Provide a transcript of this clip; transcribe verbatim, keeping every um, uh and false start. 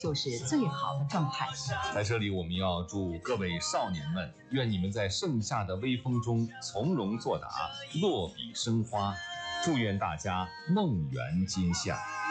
就是最好的状态。 在这里，我们要祝各位少年们，愿你们在盛夏的微风中从容作答，落笔生花，祝愿大家梦圆今夏。